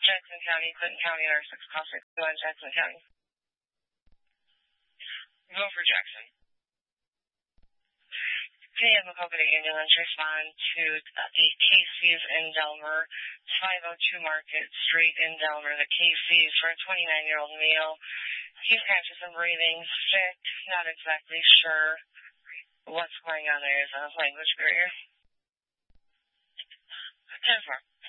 Jackson County, Clinton County, or 6 Prospect, Jackson County. Go for Jackson. City of Maquoketa ambulance respond to the KCs in Delmer, 502 Market Street in Delmer. The KCs for a 29-year-old male. He's conscious and breathing, sick, not exactly sure what's going on. There is a language barrier. 10-4.